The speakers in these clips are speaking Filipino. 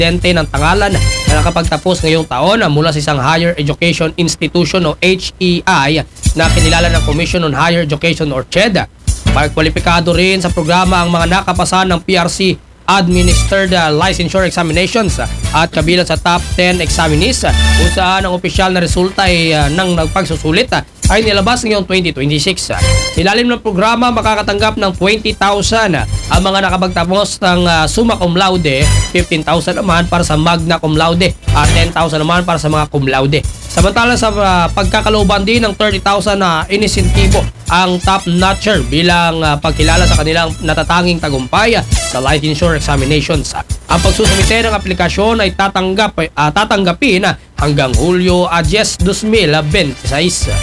residente ng Tangalan na nakapagtapos ngayong taon mula sa isang higher education institution o HEI na kinilala ng Commission on Higher Education or CHED. Pagkwalipikado rin sa programa ang mga nakapasa ng PRC administered licensure examinations at kabilang sa top 10 examinees kung saan ang opisyal na resulta ay ng nagpagsusulit ay nilabas ngayong 2026. Sa ilalim ng programa, makakatanggap ng 20,000 ang mga nakapagtapos ng summa cum laude, 15,000 naman para sa magna cum laude at 10,000 naman para sa mga cum laude. Samantala sa pagkakalooban din ng 30,000 na inisentibo ang top-notcher bilang pagkilala sa kanilang natatanging tagumpay sa licensure examinations. Ang pagsusumite ng aplikasyon ay tatanggapin hanggang Hulyo 10, 2026.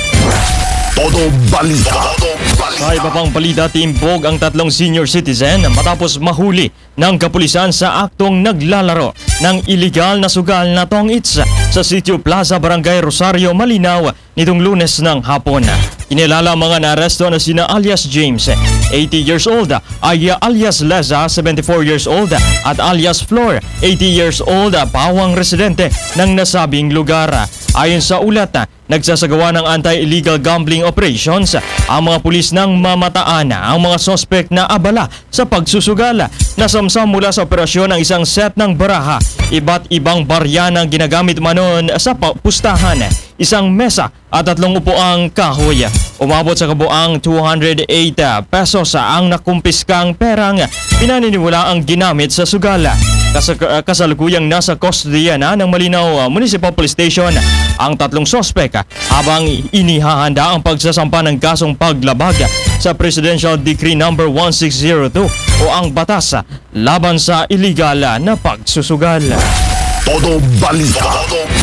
Todo balita. Sa iba pang balita, timbog ang 3 senior citizen matapos mahuli ng kapulisan sa aktong naglalaro ng iligal na sugal na tong-its sa Sitio Plaza, Barangay Rosario, Malinaw nitong Lunes ng hapon. Kinilala ang mga naaresto na sina alias James, 80 years old, Aya alias Leza, 74 years old, at alias Flor, 80 years old, pawang residente ng nasabing lugar. Ayon sa ulat, nagsasagawa ng anti-illegal gambling operations ang mga pulis ng mamataan ang mga sospek na abala sa pagsusugal. Nasamsam mula sa operasyon ang isang set ng baraha, iba't ibang barya na ginagamit manon sa pustahan, isang mesa at 3 upuang kahoy. Umabot sa kabuang 208 pesos ang nakumpiskang perang pinaniniwala ang ginamit sa sugal. Kasalukuyang nasa kustodiya na ng Malinaw Municipal Police Station ang 3 sospek habang inihahanda ang pagsasampa ng kasong paglabag sa Presidential Decree No. 1602 o ang batas laban sa illegal na pagsusugal. Todo balita.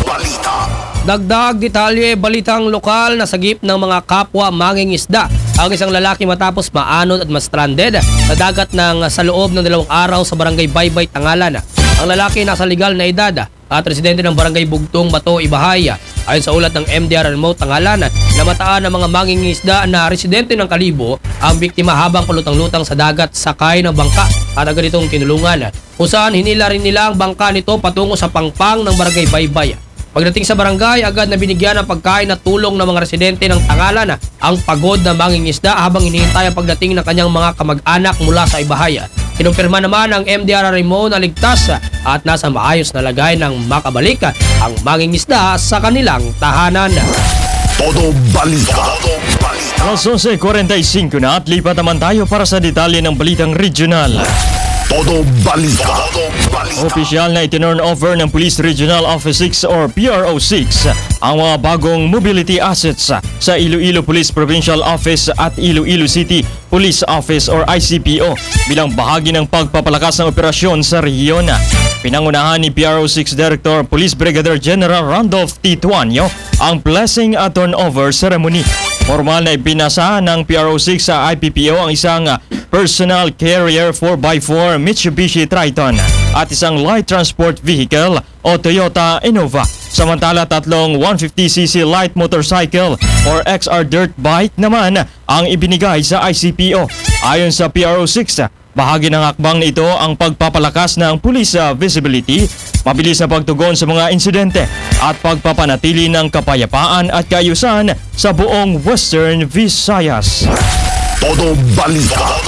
Dagdag detalye, balitang lokal na sagip ng mga kapwa mangingisda ang isang lalaki matapos maanod at ma-stranded sa dagat sa loob ng 2 araw sa Barangay Baybay, Tangalan. Ang lalaki nasa legal na edad at residente ng Barangay Bugtong, Bato, Ibahaya. Ayon sa ulat ng MDR Remote Tangalan, namataan ng mga mangingisda na residente ng Kalibo ang biktima habang palutang-lutang sa dagat sakay ng bangka at agad itong tinulungan. Kung saan hinila rin nila ang bangka nito patungo sa pangpang ng Barangay Baybay. Pagdating sa barangay, agad na binigyan ng pagkain at tulong ng mga residente ng Tangalan ang pagod na mangingisda habang hinihintay ang pagdating ng kanyang mga kamag-anak mula sa Ibahaya. Kinumpirma naman ng MDRRMO na ligtas at nasa maayos na lagay ng makabalik ang mangingisda sa kanilang tahanan. Todo balita. Alas 11:45 na at lipat naman tayo para sa detalye ng balitang regional. Todo balita. Opisyal na itinurn over ng Police Regional Office 6 or PRO6 ang mga bagong mobility assets sa Iloilo Police Provincial Office at Iloilo City Police Office or ICPO bilang bahagi ng pagpapalakas ng operasyon sa rehiyon. Pinangunahan ni PRO6 Director Police Brigadier General Randolph T. Tuanyo ang blessing at turnover ceremony. Formal na ipinasa ng PRO6 sa IPPO ang isang personal carrier 4x4 Mitsubishi Triton at isang light transport vehicle o Toyota Innova. Samantala 3 150cc light motorcycle or XR dirt bike naman ang ibinigay sa ICPO. Ayon sa PRO6, bahagi ng hakbang nito ang pagpapalakas ng police visibility, mabilis na pagtugon sa mga insidente at pagpapanatili ng kapayapaan at kaayusan sa buong Western Visayas. Todo balita.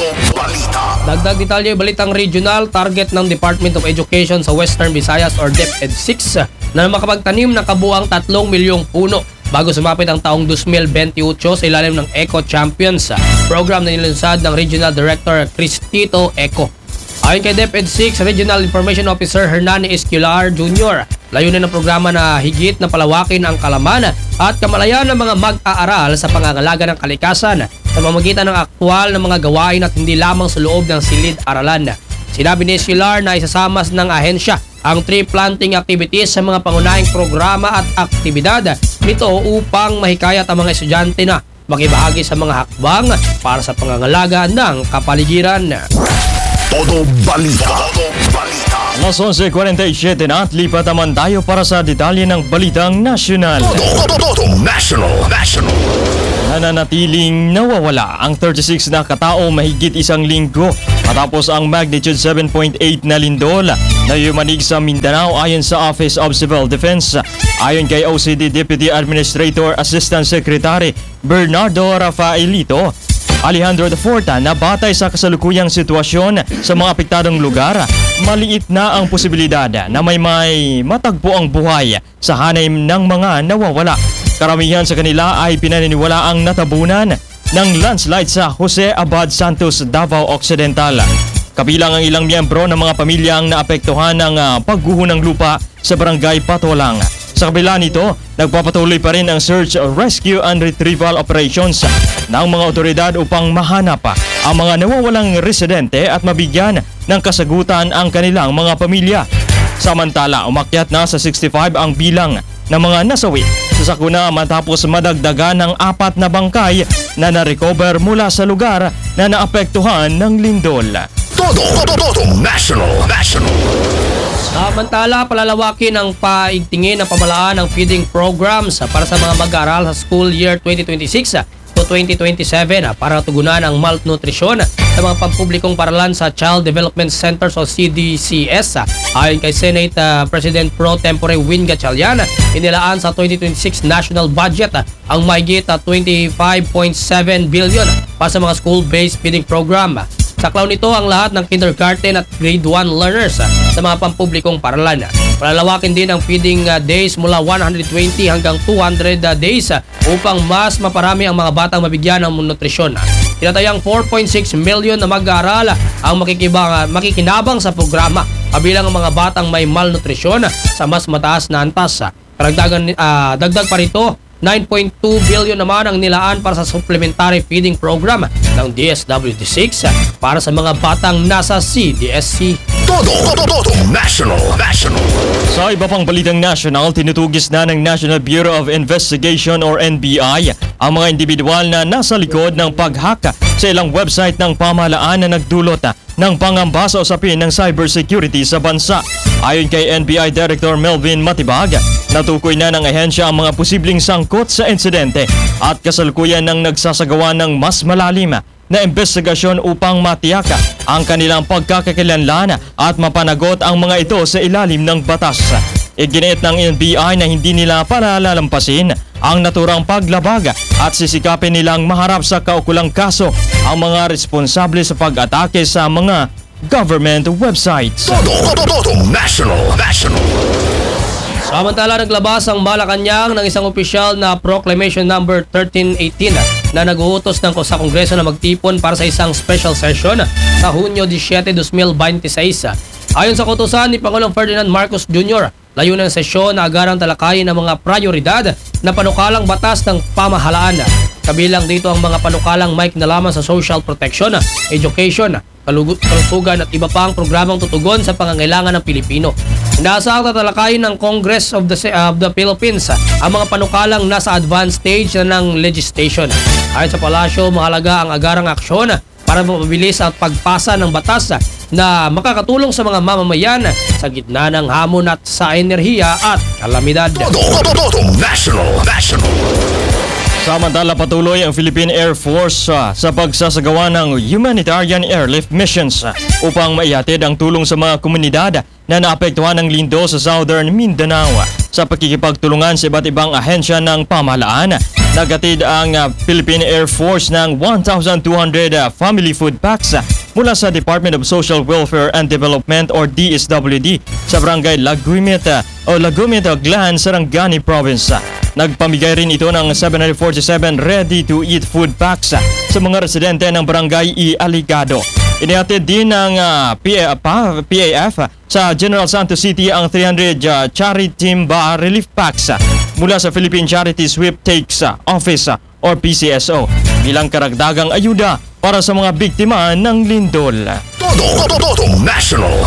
Dagdag detalye, balitang regional, target ng Department of Education sa Western Visayas or DepEd 6 na makapagtanim ng kabuang 3 milyong puno bago sumapit ang taong 2028 sa ilalim ng Eco Champions program na nilunsad ng Regional Director Cristito Eco. Ayon kay DepEd 6 Regional Information Officer Hernani Esquilar Jr., layunin ng programa na higit na palawakin ang kalaman at kamalayan ng mga mag-aaral sa pangangalaga ng kalikasan sa pamamagitan ng aktwal na mga gawain at hindi lamang sa loob ng silid-aralan. Sinabi ni Esquilar na isasama ng ahensya ang tree planting activities sa mga pangunahing programa at aktibidad nito upang mahikayat ang mga estudyante na makibahagi sa mga hakbang para sa pangangalaga ng kapaligiran. Todo balita. Alas 11:47 na at lipat naman tayo para sa detalye ng balitang nasyonal. Todo national. Nananatiling nawawala ang 36 na katao mahigit isang linggo Matapos ang magnitude 7.8 na lindol na yumanig sa Mindanao ayon sa Office of Civil Defense. Ayon kay OCD Deputy Administrator Assistant Secretary Bernardo Rafaelito Alejandro de Forta na batay sa kasalukuyang sitwasyon sa mga apektadong lugar, maliit na ang posibilidad na may matagpo ang buhay sa hanay ng mga nawawala. Karamihan sa kanila ay pinaniniwala ang natabunan ng landslide sa Jose Abad Santos, Davao Occidental. Kabilang ang ilang miyembro ng mga pamilyang naapektuhan ng pagguho ng lupa sa barangay Patolang. Sa kabila nito, nagpapatuloy pa rin ang search, rescue and retrieval operations ng mga otoridad upang mahanap ang mga nawawalang residente at mabigyan ng kasagutan ang kanilang mga pamilya. Samantala, umakyat na sa 65 ang bilang ng mga nasawi sa sakuna matapos madagdagan ng 4 na bangkay na na-recover mula sa lugar na naapektuhan ng lindol. Todo National. Samantala, palalawakin ang paigtingin ng pamalaan ng feeding programs para sa mga mag-aaral sa school year 2026 to 2027 para tugunan ang malnutrisyon sa mga pampublikong paralan sa Child Development Centers o CDCS. Ayon kay Senate President Pro Tempore Win Gatchalian, inilaan sa 2026 national budget ang mahigit 25.7 billion para sa mga school-based feeding program. Saklaw nito ang lahat ng kindergarten at grade 1 learners sa mga pampublikong paralan. Palalawakin din ang feeding days mula 120 hanggang 200 days upang mas maparami ang mga batang mabigyan ng nutrisyon. Tinatayang 4.6 million na mag-aaral ang makikinabang sa programa, kabilang ang mga batang may malnutrisyon sa mas mataas na antas. Dagdag pa rito, 9.2 billion naman ang nilaan para sa supplementary feeding program ng DSWD6 para sa mga batang nasa CDSC. Todo National. Sa iba pang balitang national, tinutugis na ng National Bureau of Investigation or NBI ang mga individual na nasa likod ng pag-hack sa ilang website ng pamahalaan na nagdulot ng pangamba sa usapin ng cybersecurity sa bansa. Ayon kay NBI Director Melvin Matibag, natukoy na ng ahensya ang mga posibleng sangkot sa insidente at kasalukuyan ng nagsasagawa ng mas malalim na investigasyon upang matiyak ang kanilang pagkakakilanlan at mapanagot ang mga ito sa ilalim ng batas. Iginiit ng NBI na hindi nila palalalampasin ang naturang paglabag at sisikapin nilang maharap sa kaukulang kaso ang mga responsable sa pag-atake sa mga government websites. Todo National. Samantala, naglabas ang Malacanang ng isang opisyal na Proclamation number 1318 na nag-uutos sa Kongreso na magtipon para sa isang special session sa Hunyo 17, 2026. Ayon sa kautusan ni Pangulong Ferdinand Marcos Jr., layunan ng sesyon na agarang talakayin ng mga prioridad na panukalang batas ng pamahalaan. Kabilang dito ang mga panukalang may kinalaman sa social protection, education, kalusugan at iba pang programang tutugon sa pangangailangan ng Pilipino. Inaasahang tatalakayin ng Congress of the Philippines ang mga panukalang nasa advanced stage na ng legislation. Ayon sa Palasyo, mahalaga ang agarang aksyon para mapabilis ang pagpasa ng batas na makakatulong sa mga mamamayan sa gitna ng hamon at sa enerhiya at kalamidad. Todo National. Samantala, patuloy ang Philippine Air Force sa pagsasagawa ng humanitarian airlift missions upang maihatid ang tulong sa mga komunidad na naapektuhan ng lindo sa Southern Mindanao. Sa pakikipagtulungan sa iba't ibang ahensya ng pamahalaan, nagatid ang Philippine Air Force ng 1,200 family food packs mula sa Department of Social Welfare and Development or DSWD sa barangay Lagumit Glan, Sarangani Province. Nagpamigay rin ito ng 747 ready-to-eat food packs sa mga residente ng barangay Aligado. Inihatid din ng PAF sa General Santos City ang 300 Charity Relief Packs mula sa Philippine Charity Sweepstakes Office or PCSO bilang karagdagang ayuda para sa mga biktima ng lindol. Todo National.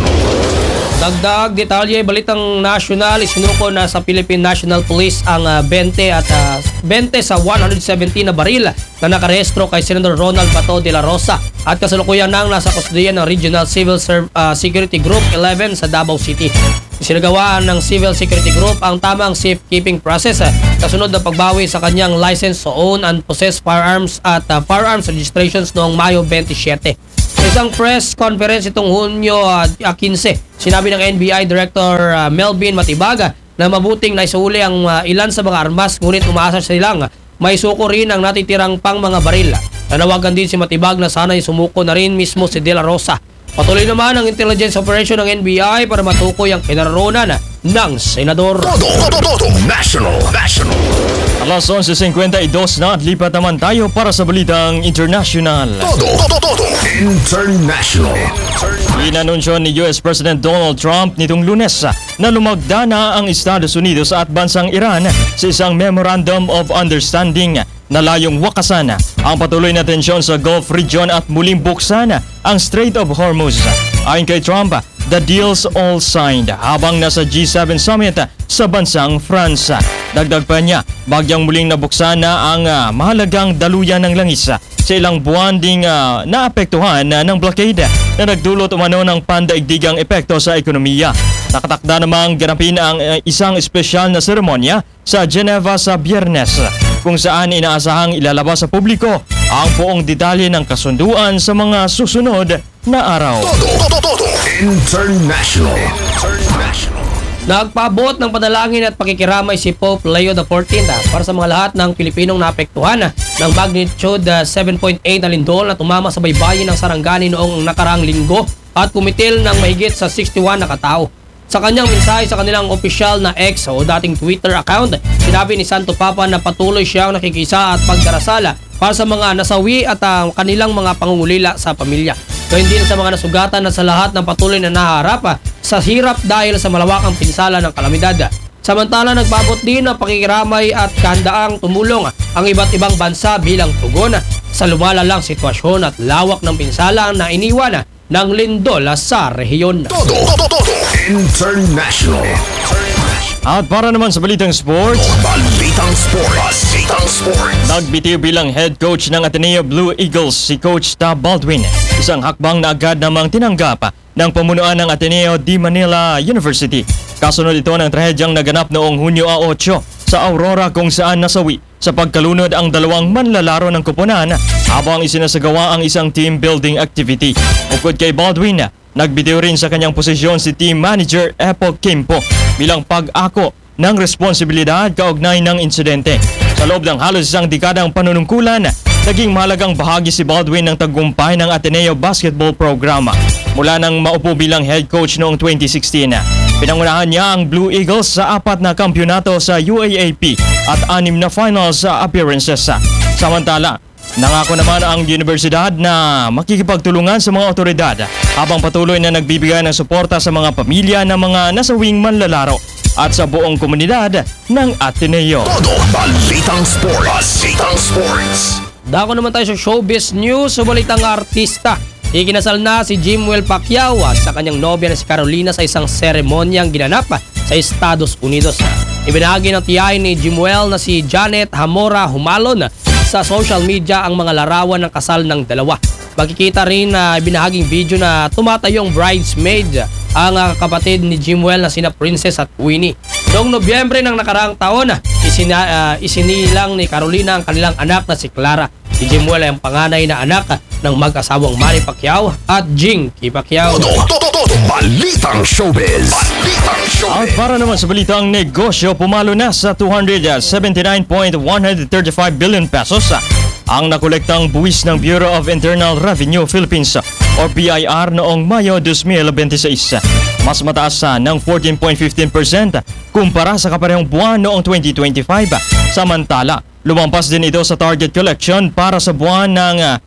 Dagdag detalye, balitang nasyonal, isinuko na sa Philippine National Police ang 20 sa 117 na baril na nakarehistro kay Senator Ronald Bato de la Rosa at kasalukuyan nang nasa kustudiyan ng Regional Civil Security Group 11 sa Davao City. Sinagawaan ng Civil Security Group ang tamang safekeeping process kasunod ng pagbawi sa kanyang license to own and possess firearms at firearms registrations noong Mayo 27. Isang press conference itong Hunyo 15, sinabi ng NBI Director Melvin Matibaga na mabuting naisuli ang ilan sa mga armas, ngunit umaasa silang may suko rin ang natitirang pang mga baril. Nanawagan din si Matibag na sana'y sumuko na rin mismo si De La Rosa. Patuloy naman ang intelligence operation ng NBI para matukoy ang kinaroroonan ng senador. Todo National. Alas 11:52 na at lipat naman tayo para sa balitang international. Todo International. Inanunsyo ni US President Donald Trump nitong Lunes na lumagda na ang Estados Unidos at bansang Iran sa isang Memorandum of Understanding na layong wakasan ang patuloy na tensyon sa Gulf region at muling buksan ang Strait of Hormuz. Ayon kay Trump, the deals all signed habang nasa G7 summit sa bansang France. Dagdag pa niya, bagyang muling nabuksan na ang mahalagang daluyan ng langis sa ilang buwan ding naapektuhan ng blockade na nagdulot umano ng pandaigdigang epekto sa ekonomiya. Nakatakda namang ganapin ang isang espesyal na seremonya sa Geneva sa Biyernes kung saan inaasahang ilalabas sa publiko ang buong detalye ng kasunduan sa mga susunod na araw. Todo International. Nagpaabot ng panalangin at pakikiramay si Pope Leo XIV para sa mga lahat ng Pilipinong naapektuhan ng magnitude 7.8 na lindol na tumama sa baybayin ng Sarangani noong nakaraang linggo at kumitil ng mahigit sa 61 na katao. Sa kanyang mensahe sa kanilang opisyal na X o dating Twitter account, sinabi ni Santo Papa na patuloy siyang nakikisa at pagdarasala para sa mga nasawi at kanilang mga pangungulila sa pamilya. Gayun din sa mga nasugatan na sa lahat ng patuloy na naharap sa hirap dahil sa malawakang pinsala ng kalamidad. Samantala, nagpaabot din ng pakikiramay at kahandaang tumulong ang iba't ibang bansa bilang tugon sa lumalalang sitwasyon at lawak ng pinsala na iniwan ng lindol sa rehiyon. Todo International. At para naman sa balitang sports, Balitang Sports. nagbitiw bilang head coach ng Ateneo Blue Eagles si Coach Tab Baldwin. Isang hakbang na agad namang tinanggap ng pamunuan ng Ateneo de Manila University. Kasunod ito ng trahedyang naganap noong Hunyo 8 sa Aurora kung saan nasawi sa pagkalunod ang dalawang manlalaro ng koponan habang isinasagawa ang isang team building activity. Bukod kay Baldwin, nagbitiw rin sa kanyang posisyon si Team Manager Epo Kimpo bilang pag-ako ng responsibilidad kaugnay ng insidente. Sa loob ng halos isang dekadang panunungkulan, naging mahalagang bahagi si Baldwin ng tagumpay ng Ateneo Basketball Program. Mula nang maupo bilang head coach noong 2016, pinangunahan niya ang Blue Eagles sa 4 na kampyonato sa UAAP at 6 na finals appearances. Samantala, nangako naman ang universidad na makikipagtulungan sa mga otoridad habang patuloy na nagbibigay ng suporta sa mga pamilya ng mga nasawing manlalaro at sa buong komunidad ng Ateneo. Todo Balitang Sports. Dako naman tayo sa showbiz news sa balitang artista. Ikinasal na si Jimwell Pacquiao sa kanyang nobya na si Carolina sa isang seremonyang ginanap sa Estados Unidos. Ibinahagi ng tiyahin ni Jimwell na si Janet Hamora Humalon sa social media ang mga larawan ng kasal ng dalawa. Makikita rin na binahaging video na tumatayong bridesmaid ang kapatid ni Jimwell na sina Princess at Winnie. Noong Nobyembre ng nakaraang taon, isinilang ni Carolina ang kanilang anak na si Clara. Si Jimwell ay ang panganay na anak ng mag-asawang Manny Pacquiao at Jinky Pacquiao. Todo Balitang Showbiz. At para naman sa balitang negosyo, pumalo na sa 279.135 billion pesos ang nakolektang buwis ng Bureau of Internal Revenue Philippines o BIR noong Mayo 2026. Mas mataas ng 14.15% kumpara sa kaparehong buwan noong 2025. Samantala, lumampas din ito sa target collection para sa buwan ng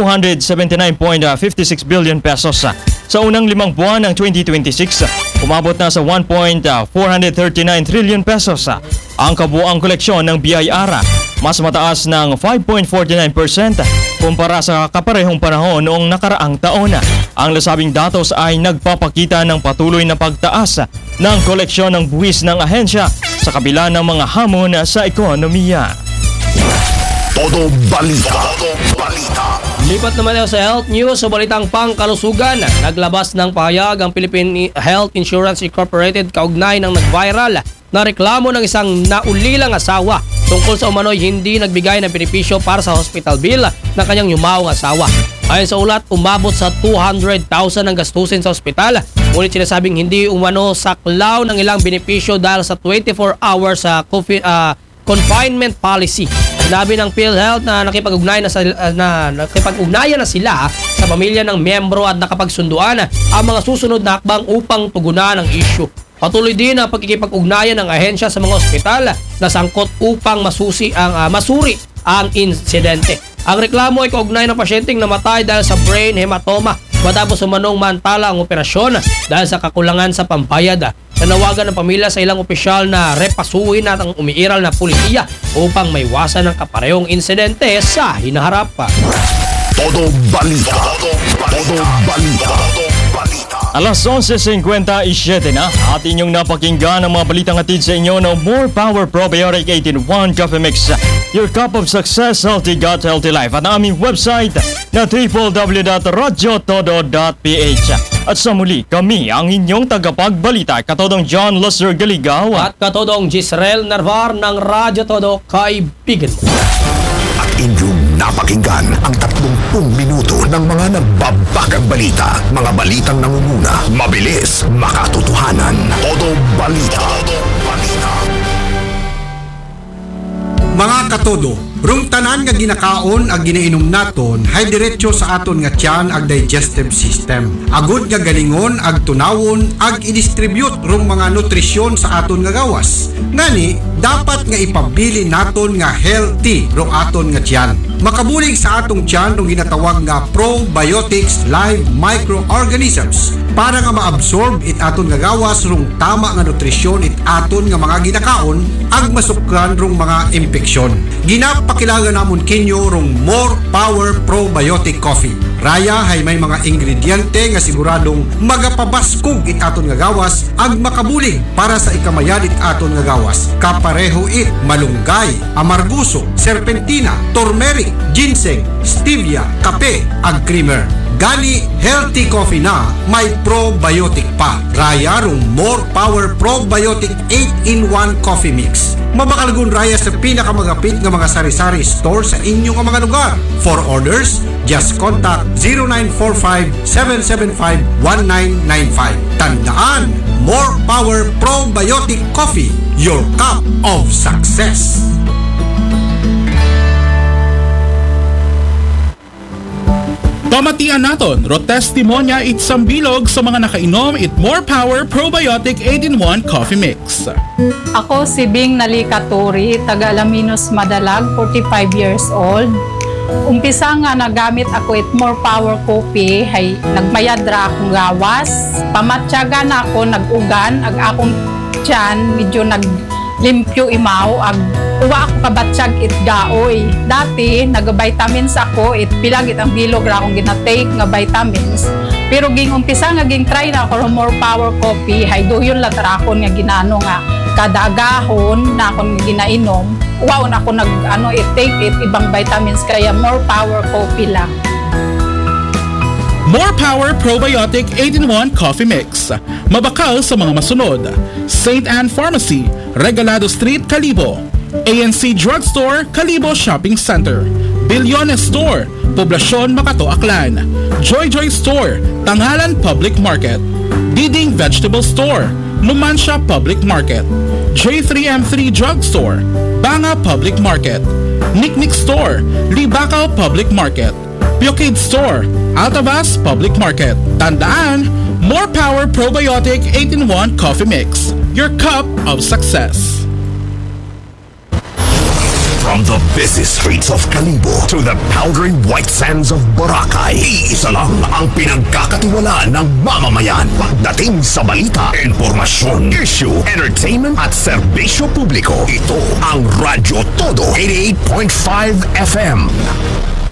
279.56 billion pesos. Sa unang 5 buwan ng 2026, umabot na sa 1.439 trillion pesos ang kabuuang koleksyon ng BIR, mas mataas ng 5.49% kumpara sa kaparehong panahon noong nakaraang taon. Ang nasabing datos ay nagpapakita ng patuloy na pagtaas ng koleksyon ng buwis ng ahensya sa kabila ng mga hamon sa ekonomiya. Todo Balita. Lipat naman tayo sa health news sa balitang pangkalusugan. Naglabas ng pahayag ang Philippine Health Insurance Incorporated kaugnay ng nag-viral na reklamo ng isang naulilang asawa tungkol sa umano'y hindi nagbigay ng benepisyo para sa hospital bill ng kanyang yumawang asawa. Ayon sa ulat, umabot sa 200,000 ang gastusin sa ospital. Ngunit sinasabing hindi umano saklaw ng ilang benepisyo dahil sa 24 hours sa confinement policy. Sinabi ng PhilHealth na nakipag-ugnayan na sila sa pamilya ng miyembro at nakapagsunduan ang mga susunod na hakbang upang tugunan ang issue. Patuloy din ang pagkikipag-ugnayan ng ahensya sa mga ospital na sangkot upang masuri ang insidente. Ang reklamo ay kaugnay ng pasyenteng namatay dahil sa brain hematoma matapos umanong mantala ang operasyon dahil sa kakulangan sa pambayad. Nanawagan ng pamilya sa ilang opisyal na repasuhin at ang umiiral na pulisiya upang maiwasan ang kaparehong insidente sa hinaharap. Todo balita. Todo balita. Alas 11:57 na at inyong napakinggan ang mga balitang hatid sa inyo ng More Power Probiotic 8-in-1 Coffee Mix. Your cup of success, healthy gut, healthy life. At ang aming website na www.radyotodo.ph. At sa muli, kami ang inyong tagapagbalita, Katodong John Lester Galigaw At Katodong Gisrel Narvar ng Radyo Todo, kaibigan mo. At inyong napakinggan ang 30 minuto ng mga nagbabakang balita. Mga balitang nangunguna, mabilis, makatotohanan. Todo balita. Todo balita. Mga katodo, rung tanan nga ginakaon ag ginainom naton hay diretso sa aton nga tiyan ag digestive system. Agud nga galingon ag tunawon ag i-distribute rung mga nutrisyon sa aton nga gawas. Ngani, dapat nga ipabili naton nga healthy rung aton nga tiyan. Makabulig sa atong tiyan rung ginatawag nga probiotics live microorganisms para nga maabsorb it aton nga gawas rung tama nga nutrisyon it aton nga mga ginakaon ag masukran rung mga infeksyon. Ginapakilaga namon kinyo rung More Power Probiotic Coffee. Raya hay may mga ingrediente nga siguradong magapabaskog it aton nga gawas ag makabulig para sa ikamayan it aton nga gawas. Kapareho it malunggay, amarguso, serpentina, turmeric, ginseng, stevia, kape ag creamer. Gani healthy coffee na may probiotic pa. Raya rung More Power Probiotic 8-in-1 Coffee Mix. Mabakalgun raya sa pinakamagapit ng mga sari-sari store sa inyong mga lugar. For orders, just contact 0945-775-1995. Tandaan, More Power Probiotic Coffee, your cup of success. Pamatian naton, rotestimonya itsang bilog sa mga nakainom it More Power Probiotic 8-in-1 Coffee Mix. Ako si Bing Nalikaturi, taga Alaminos Madalag, 45 years old. Umpisa nga nagamit ako it More Power Coffee, hay nagmayadra akong gawas. Pamatyaga na ako, nag-ugan, ag akong tiyan, medyo naglimpyo imaw, ag uwa ako kabatsyag it gaoy. Dati, nag-vitamins ako, it pilag it ang bilog ra akong ginatake nga vitamins. Pero ging umpisa nga ging try na ako More Power Coffee, hay duyon latarakon nga ginano nga kada agahon na akong ginainom. Wow, na ako take it ibang vitamins kaya More Power Coffee lang. More Power Probiotic 8-in-1 Coffee Mix. Mabakal sa mga masunod. St. Anne Pharmacy, Regalado Street, Calibo. ANC Drugstore, Calibo Shopping Center. Bilyones Store, Poblacion, Makato, Aklan. Joy Joy Store, Tangalan Public Market. Diding Vegetable Store, Numancia Public Market. J3M3 Drugstore, Banga Public Market. Nicknick Store, Libacao Public Market. Piocade Store, Altavas Public Market. Tandaan, More Power Probiotic 8-in-1 Coffee Mix. Your cup of success. From the busy streets of Calibo to the powdery white sands of Boracay, iisa lang ang pinagkakatiwalaan ng mamamayan pagdating sa balita, informasyon, issue, entertainment at serbisyo publiko. Ito ang Radyo Todo 88.5 FM.